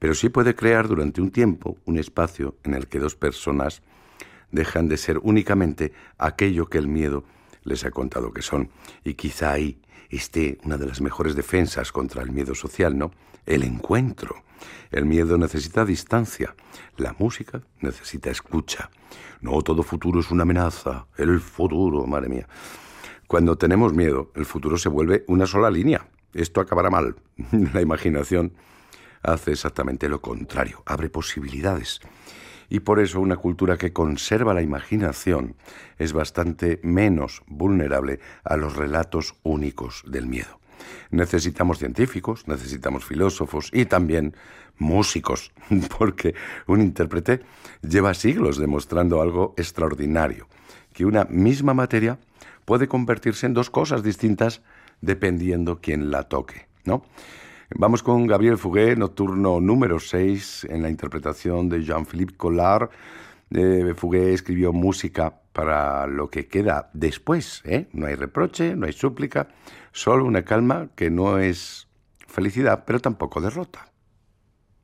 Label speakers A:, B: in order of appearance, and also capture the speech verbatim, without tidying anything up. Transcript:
A: pero sí puede crear durante un tiempo un espacio en el que dos personas dejan de ser únicamente aquello que el miedo les ha contado que son. Y quizá ahí esté una de las mejores defensas contra el miedo social, ¿no? El encuentro. El miedo necesita distancia. La música necesita escucha. No todo futuro es una amenaza. El futuro, madre mía. Cuando tenemos miedo, el futuro se vuelve una sola línea. Esto acabará mal. La imaginación hace exactamente lo contrario. Abre posibilidades. Y por eso una cultura que conserva la imaginación es bastante menos vulnerable a los relatos únicos del miedo. Necesitamos científicos, necesitamos filósofos y también músicos, porque un intérprete lleva siglos demostrando algo extraordinario, que una misma materia puede convertirse en dos cosas distintas dependiendo quién la toque, ¿no? Vamos con Gabriel Fauré, nocturno número seis, en la interpretación de Jean-Philippe Collard. Eh, Fauré escribió música para lo que queda después, ¿eh? No hay reproche, no hay súplica, solo una calma que no es felicidad, pero tampoco derrota.